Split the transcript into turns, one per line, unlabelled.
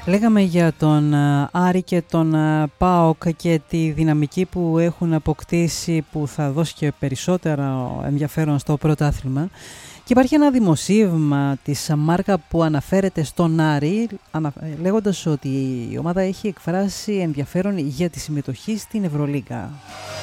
Λέγαμε για τον Άρη και τον ΠΑΟΚ και τη δυναμική που έχουν αποκτήσει, που θα δώσει και περισσότερο ενδιαφέρον στο πρωτάθλημα. Και υπάρχει ένα δημοσίευμα της Μάρκα που αναφέρεται στον Άρη, λέγοντας ότι η ομάδα έχει εκφράσει ενδιαφέρον για τη συμμετοχή στην Ευρωλίγκα.